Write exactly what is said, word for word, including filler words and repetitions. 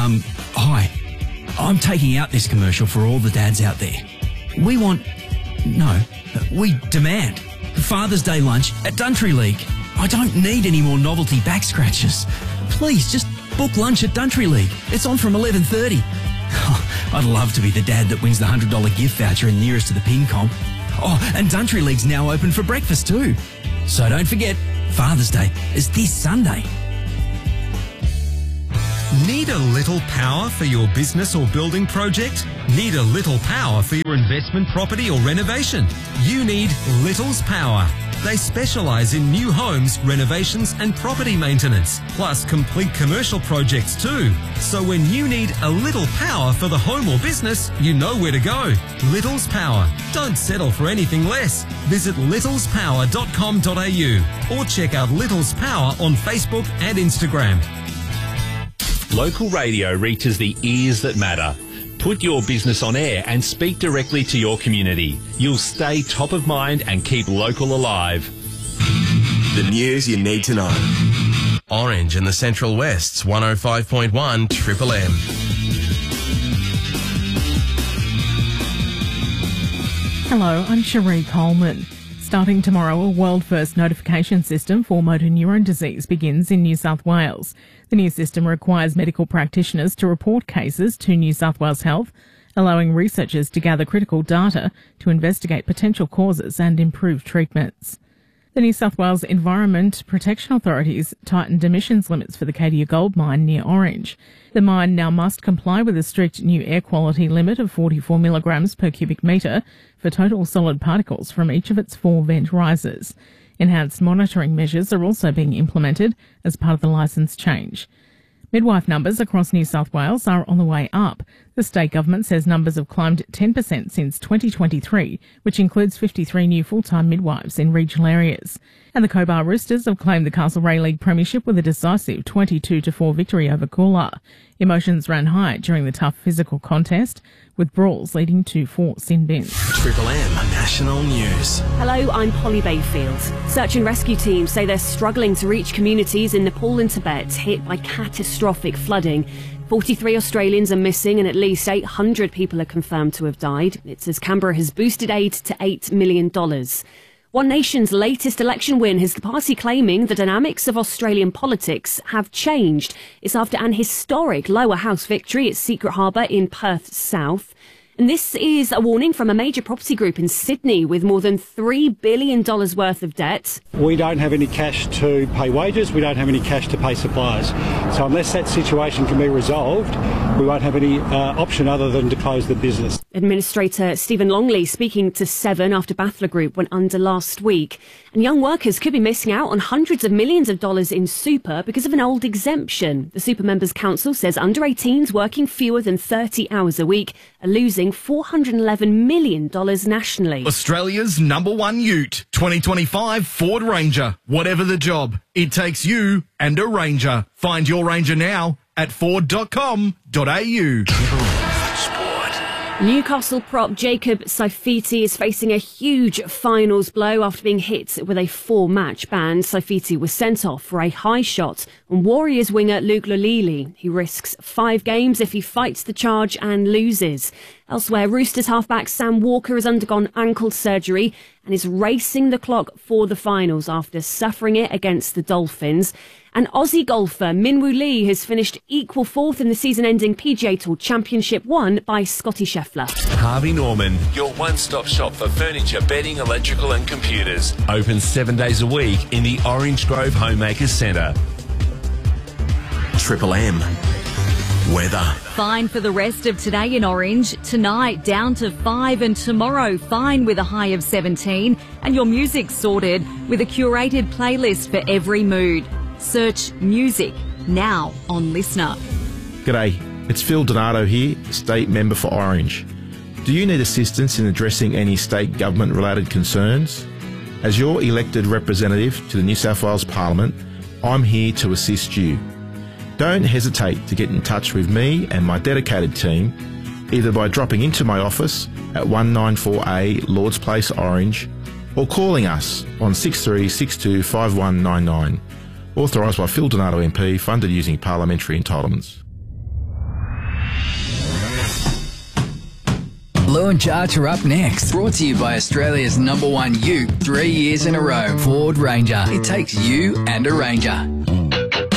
Um, hi. I'm taking out this commercial for all the dads out there. We want... No, we demand Father's Day lunch at Duntry League. I don't need any more novelty back scratches. Please, just book lunch at Duntry League. It's on from eleven thirty. Oh, I'd love to be the dad that wins the one hundred dollars gift voucher and nearest to the pin comp. Oh, and Duntry League's now open for breakfast too. So don't forget, Father's Day is this Sunday. Need a little power for your business or building project? Need a little power for your investment property or renovation? You need Little's Power. They specialise in new homes, renovations and property maintenance, plus complete commercial projects too. So when you need a little power for the home or business, you know where to go. Little's Power. Don't settle for anything less. Visit littlespower dot com dot a u or check out Little's Power on Facebook and Instagram. Local radio reaches the ears that matter. Put your business on air and speak directly to your community. You'll stay top of mind and keep local alive. The news you need to know. Orange in the Central West's one oh five point one Triple M. Hello, I'm Cherie Coleman. Starting tomorrow, a world-first notification system for motor neurone disease begins in New South Wales. The new system requires medical practitioners to report cases to New South Wales Health, allowing researchers to gather critical data to investigate potential causes and improve treatments. The New South Wales Environment Protection Authorities tightened emissions limits for the Cadia Gold Mine near Orange. The mine now must comply with a strict new air quality limit of forty-four milligrams per cubic metre for total solid particles from each of its four vent risers. Enhanced monitoring measures are also being implemented as part of the licence change. Midwife numbers across New South Wales are on the way up. The state government says numbers have climbed ten percent since twenty twenty-three, which includes fifty-three new full-time midwives in regional areas. And the Cobar Roosters have claimed the Castlereagh League Premiership with a decisive twenty-two to four victory over Coolah. Emotions ran high during the tough physical contest, with brawls leading to four sin bins. Triple M National News. Hello, I'm Polly Bayfield. Search and rescue teams say they're struggling to reach communities in Nepal and Tibet hit by catastrophic flooding. forty-three Australians are missing and at least eight hundred people are confirmed to have died. It says Canberra has boosted aid to eight million dollars. One Nation's latest election win has the party claiming the dynamics of Australian politics have changed. It's after an historic lower house victory at Secret Harbour in Perth South. And this is a warning from a major property group in Sydney with more than three billion dollars worth of debt. We don't have any cash to pay wages, we don't have any cash to pay suppliers. So unless that situation can be resolved, we won't have any uh, option other than to close the business. Administrator Stephen Longley speaking to Seven after Bathler Group went under last week. And young workers could be missing out on hundreds of millions of dollars in super because of an old exemption. The Super Members Council says under eighteens working fewer than thirty hours a week are losing four hundred eleven million dollars nationally. Australia's number one ute, twenty twenty-five Ford Ranger. Whatever the job, it takes you and a Ranger. Find your Ranger now at ford dot com dot a u. Newcastle prop Jacob Saifiti is facing a huge finals blow after being hit with a four-match ban. Saifiti was sent off for a high shot on Warriors winger Luke Lolili. He risks five games if he fights the charge and loses. Elsewhere, Roosters halfback Sam Walker has undergone ankle surgery and is racing the clock for the finals after suffering it against the Dolphins. And Aussie golfer Minwoo Lee has finished equal fourth in the season-ending P G A Tour Championship, won by Scotty Scheffler. Harvey Norman, your one-stop shop for furniture, bedding, electrical and computers. Open seven days a week in the Orange Grove Homemakers Centre. Triple M weather. Fine for the rest of today in Orange. Tonight down to five and tomorrow fine with a high of seventeen. And your music sorted with a curated playlist for every mood. Search music now on Listener. G'day, it's Phil Donato here, State Member for Orange. Do you need assistance in addressing any state government related concerns? As your elected representative to the New South Wales Parliament, I'm here to assist you. Don't hesitate to get in touch with me and my dedicated team, either by dropping into my office at one ninety-four A Lords Place Orange or calling us on six three six two five one nine nine. Authorised by Phil Donato M P, funded using parliamentary entitlements. Blue and Charge are up next. Brought to you by Australia's number one ute three years in a row, Ford Ranger. It takes you and a Ranger.